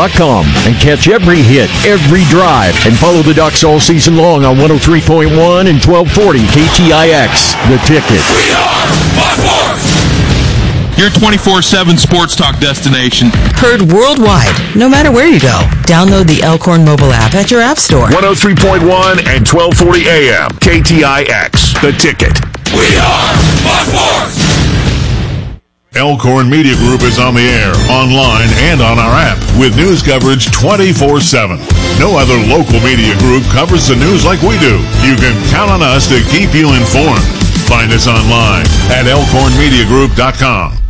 elkhornmedia.com and catch every hit, every drive, and follow the Ducks all season long on 103.1 and 1240 KTIX. The Ticket. We are Buckhorns! Your 24/7 sports talk destination. Heard worldwide, no matter where you go. Download the Elkhorn mobile app at your app store. 103.1 and 1240 AM. KTIX. The Ticket. We are Buckhorns! Elkhorn Media Group is on the air, online, and on our app with news coverage 24/7. No other local media group covers the news like we do. You can count on us to keep you informed. Find us online at elkhornmediagroup.com.